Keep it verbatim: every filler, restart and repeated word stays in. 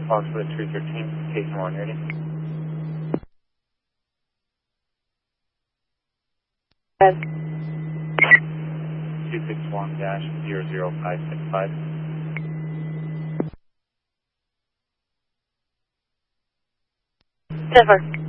Foxwood three thirteen, station one ready. Yes. two six one dash zero zero five six five. Never.